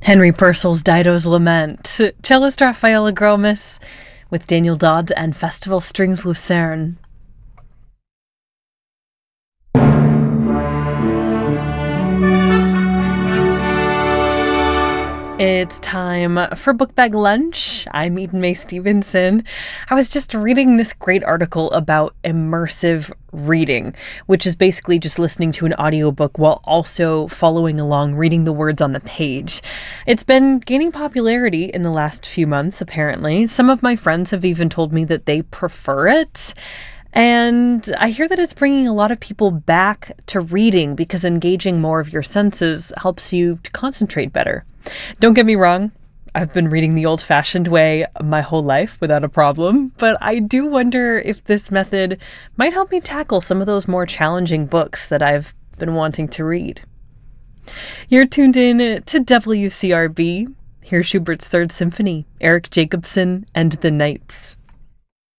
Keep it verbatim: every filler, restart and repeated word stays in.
Henry Purcell's Dido's Lament, cellist Raffaella Gromis, with Daniel Dodds and Festival Strings Lucerne. It's time for Book Bag Lunch. I'm Eden Mae Stevenson. I was just reading this great article about immersive reading, which is basically just listening to an audiobook while also following along, reading the words on the page. It's been gaining popularity in the last few months, apparently. Some of my friends have even told me that they prefer it. And I hear that it's bringing a lot of people back to reading because engaging more of your senses helps you to concentrate better. Don't get me wrong, I've been reading the old-fashioned way my whole life without a problem, but I do wonder if this method might help me tackle some of those more challenging books that I've been wanting to read. You're tuned in to W C R B. Here's Schubert's Third Symphony, Eric Jacobson and the Knights.